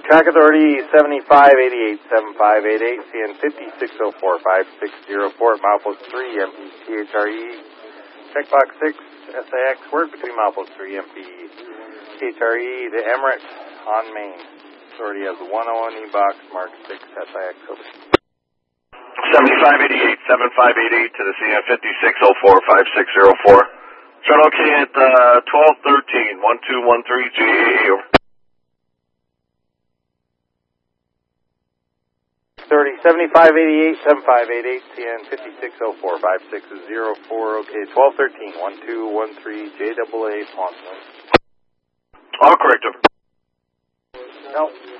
Track Authority 7588 7588, CN 5604 5604 Milepost 3, MP CHRE. Checkbox 6, SIX, word between Milepost 3, MP CHRE, the Emirates on Main. Authority has a 101E box, mark 6, SIX, over. 7588 7588 to the CN 5604 5604. Shuttle K at 1213 1213 GAA, over. 7588 7588, CN 5604 5604, okay, 1213 1213 JAA, Swanson. All correct, over. No.